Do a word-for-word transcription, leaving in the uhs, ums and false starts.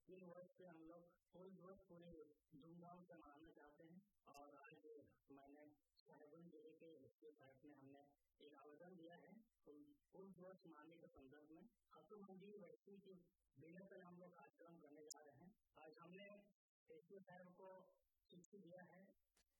तीन वर्ष से हम लोग फुल वर्ष पूरे धूमधाम से मनाना चाहते हैं। और आज मैंने साहिबगंज जिले के एसपी साहब ने हमने एक आवेदन दिया है फुल फुल वर्ष मनाने के संदर्भ में खातू मंडी व्यक्ति की बिना पर हम लोग कार्यक्रम करने जा रहे हैं। आज हमने एसपी साहब को चिट्ठी दिया है